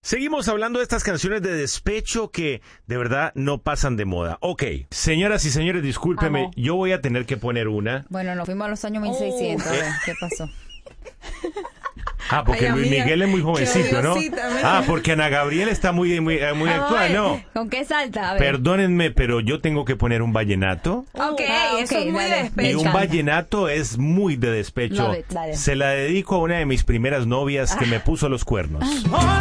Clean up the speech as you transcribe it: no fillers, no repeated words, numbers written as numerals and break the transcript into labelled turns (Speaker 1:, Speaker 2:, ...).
Speaker 1: Seguimos hablando de estas canciones de despecho que de verdad no pasan de moda. Ok, señoras y señores, discúlpeme,
Speaker 2: Amo.
Speaker 1: yo voy a tener que poner una.
Speaker 2: Bueno, nos fuimos a los años 1600. A ver, ¿qué pasó?
Speaker 1: Ah, porque
Speaker 3: Ay,
Speaker 1: Luis
Speaker 3: amiga,
Speaker 1: Miguel es muy
Speaker 3: qué
Speaker 1: jovencito, ¿no?
Speaker 3: odiosita, amiga.
Speaker 1: Ah, porque Ana Gabriel está muy
Speaker 2: Vamos a
Speaker 1: actual,
Speaker 2: ver,
Speaker 1: ¿no?
Speaker 2: ¿Con qué salta? A ver.
Speaker 1: Perdónenme, pero yo tengo que poner un vallenato.
Speaker 3: Ok,
Speaker 2: Ah,
Speaker 3: eso es muy
Speaker 2: dale.
Speaker 3: de
Speaker 1: Y
Speaker 3: despecho.
Speaker 1: un
Speaker 2: encanta.
Speaker 1: vallenato es muy de despecho.
Speaker 2: Love it, dale.
Speaker 1: Se la dedico a una de mis primeras novias que me puso los cuernos.